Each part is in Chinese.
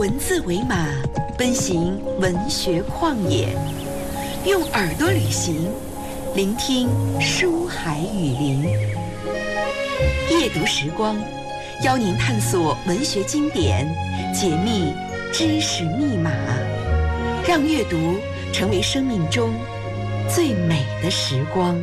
文字为马，奔行文学旷野，用耳朵旅行，聆听书海雨林。夜读时光，邀您探索文学经典，解密知识密码，让阅读成为生命中最美的时光。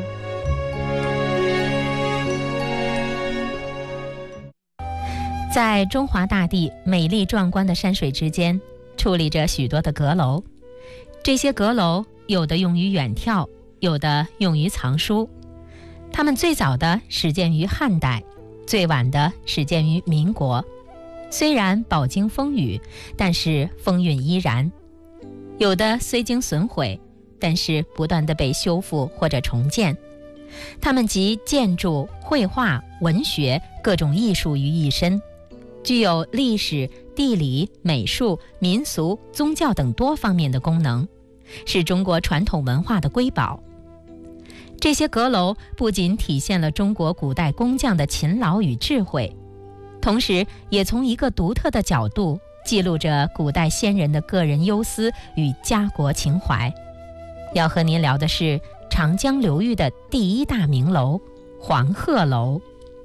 在中华大地美丽壮观的山水之间，矗立着许多的阁楼。这些阁楼有的用于远眺，有的用于藏书。它们最早的始建于汉代，最晚的始建于民国。虽然饱经风雨，但是风韵依然。有的虽经损毁，但是不断地被修复或者重建。它们集建筑、绘画、文学各种艺术于一身，具有历史、地理、美术、民俗、宗教等多方面的功能，是中国传统文化的瑰宝。这些阁楼不仅体现了中国古代工匠的勤劳与智慧，同时也从一个独特的角度记录着古代先人的个人忧思与家国情怀。要和您聊的是长江流域的第一大名楼黄鹤楼。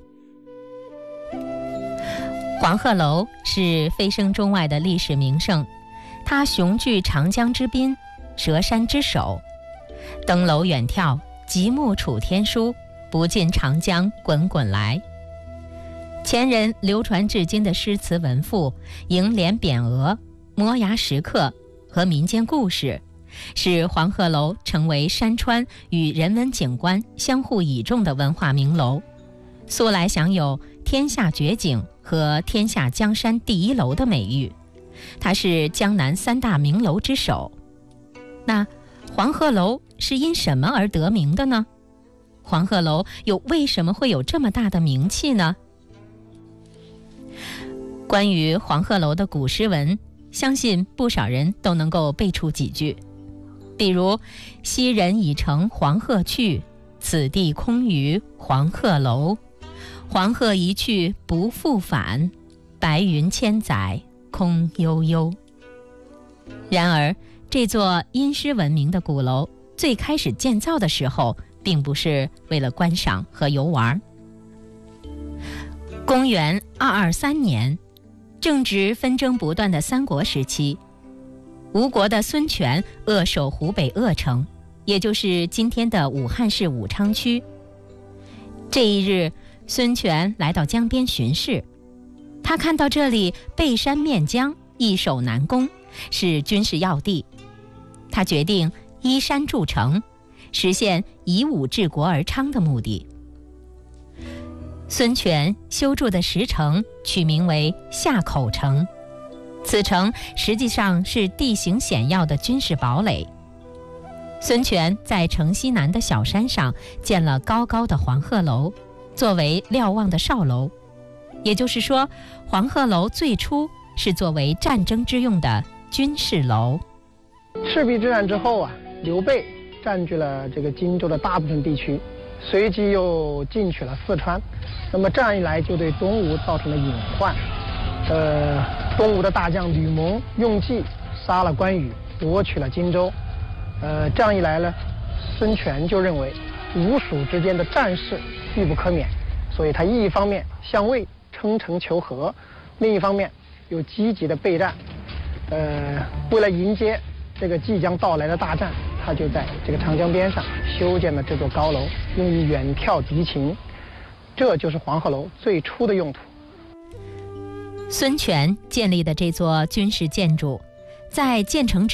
黄鹤楼是蜚声中外的历史名胜，它雄踞长江之滨，蛇山之首。登楼远眺，极目楚天舒，不尽长江滚滚来。前人流传至今的诗词文赋、楹联匾额、摩崖石刻和民间故事，使黄鹤楼成为山川与人文景观相互倚重的文化名楼，素来享有天下绝景和天下江山第一楼的美誉。它是江南三大名楼之首。那黄鹤楼是因什么而得名的呢？黄鹤楼又为什么会有这么大的名气呢？关于黄鹤楼的古诗文，相信不少人都能够背出几句，比如昔人已乘黄鹤去，此地空余黄鹤楼。黄鹤一去不复返，白云千载空悠悠。然而这座因诗闻名的鼓楼最开始建造的时候，并不是为了观赏和游玩。公元223年，正值纷争不断的三国时期，吴国的孙权扼守湖北鄂城，也就是今天的武汉市武昌区。这一日，孙权来到江边巡视，他看到这里背山面江，易守难攻，是军事要地。他决定依山筑城，实现以武治国而昌的目的。孙权修筑的石城取名为夏口城，此城实际上是地形险要的军事堡垒。孙权在城西南的小山上建了高高的黄鹤楼，作为瞭望的哨楼。也就是说，黄鹤楼最初是作为战争之用的军事楼。 赤壁之战之后刘备占据了这个荆州的大部分地区，随即又进取了四川。那么这样一来，就对东吴造成了隐患。东吴的大将吕蒙用计杀了关羽，夺取了荆州。这样一来呢，孙权就认为吴蜀之间的战事必不可免，所以他一方面向魏称臣求和，另一方面又积极的备战。为了迎接这个即将到来的大战，他就在这个长江边上修建了这座高楼，用于远眺敌情。这就是黄鹤楼最初的用途。 孙权建立的这座军事建筑，在建成之